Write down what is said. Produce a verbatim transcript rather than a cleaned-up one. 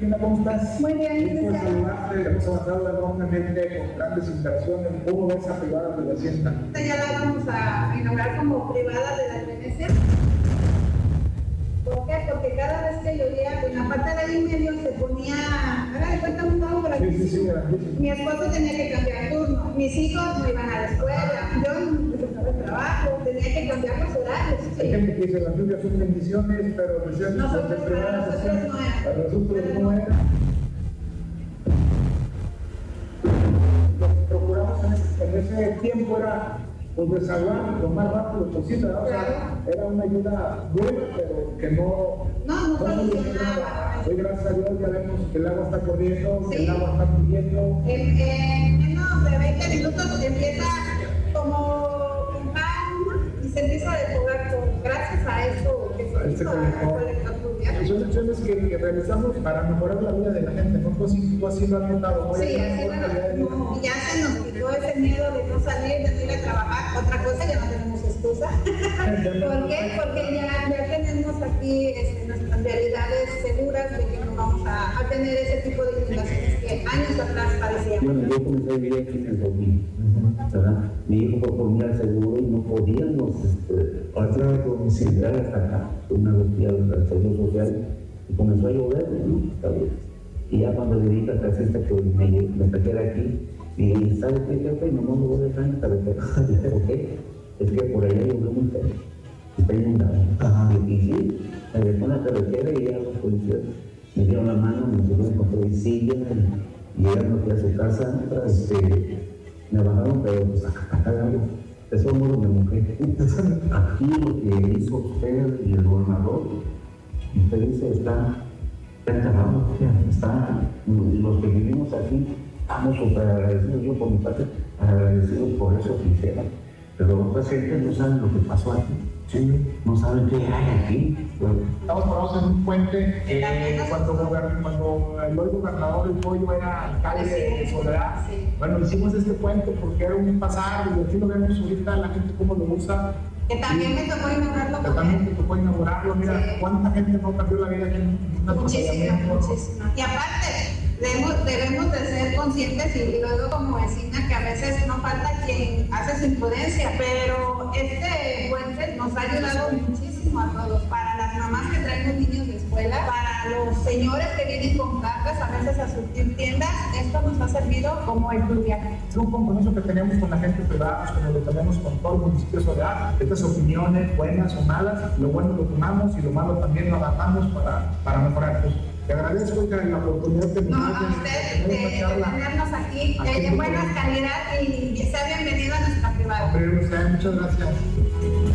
Regina, ¿cómo estás? Muy bien, Pues saludarte, hemos avanzado enormemente con grandes inversiones. ¿Cómo ves a privada de la hacienda? Ya la vamos a inaugurar como privada de la Venecia. ¿Por qué? Porque cada vez que llovía, en la parte del medio se ponía, haga de cuenta un lado por aquí. Sí, sí, sí, grandísimo. Mi esposo tenía que cambiar turno, mis hijos no iban a la escuela, yo necesitaba el trabajo, tenía que cambiar los horarios. Hay gente que dice las lluvias son bendiciones, pero decían Nosotros, que para nosotros no era. Para nosotros no era. Lo que procuramos en ese, en ese tiempo era pues desaguar lo más rápido posible, ¿no? O sea, era una ayuda buena, pero que no, no, no solucionaba. Hoy, gracias a Dios, ya vemos que el agua está corriendo, sí. que el agua está fluyendo. En, en menos de veinte minutos empieza como un pan y se empieza a desfogar con, gracias a esto que se Este hizo, al colector fluvial. Son acciones que, que realizamos para mejorar la vida de la gente, ¿no? Pues sí, tú así lo has notado, ¿no? Sí, así bueno, no, ya se nos quitó ese miedo de no salir, de no ir a trabajar. Otra cosa, ya no tenemos excusa. ¿Por qué? Porque ya, ya tenemos aquí este, nuestras realidades seguras de que no vamos a, a tener ese tipo de inundaciones que años atrás padecíamos. Bueno, yo comencé a vivir aquí en el dos mil, ¿verdad? Mi hijo fue por mí al seguro y no podíamos este, entrar domiciliar hasta acá. Una vez que ya al seguro social y comenzó a llover, ¿no? Está bien. Y ya cuando le dije al taxista que me, me saqué aquí, y dije, ¿sabes qué, jefe? No me voy a dejar en carretera. ¿Por qué? Es que por allá llovió muy feo. Está inundado. Y, y sí, me dejó en la carretera y ya los policías me dieron la mano, me subieron con todo y silla, y llegando aquí a su casa, este, me bajaron, pero pues acá, acá algo. De ese modo me mojé. Aquí lo que hizo usted y el gobernador, usted dice, está, está enterrado, está, los que vivimos aquí, estamos súper agradecidos, yo por mi parte, agradecidos por eso que hicieron. Pero otras gente no saben lo que pasó aquí. Sí, no saben qué hay aquí. Bueno, estamos parados en un puente eh, cuando, cuando el hoy gobernador El Pollo era alcalde de Soledad. Sí. Bueno, hicimos este puente porque era un pasar y aquí lo vemos ahorita la gente cómo lo usa. Que también me tocó inaugurarlo. Que también me tocó inaugurarlo. Mira, sí. Cuánta gente no cambió la vida aquí en un atropellamiento. Muchísima. Y aparte, debemos, debemos de ser conscientes y lo digo como vecina que a veces no falta quien hace su imprudencia, pero este puente nos ha ayudado muchísimo a todos, para las mamás que traen los niños de escuela, para los señores que vienen con cargas a veces a surtir tiendas, esto nos ha servido como el fluvial. Es un compromiso que tenemos con la gente privada, como lo tenemos con todo el municipio de Soledad. Estas opiniones, buenas o malas, lo bueno lo tomamos y lo malo también lo adaptamos para, para mejorar. Pues, te agradezco, hija, la oportunidad que me no, no, usted, de, de, de tenernos aquí, aquí en buena calidad y sea bienvenido a nuestra privada. Hombre, muchas gracias.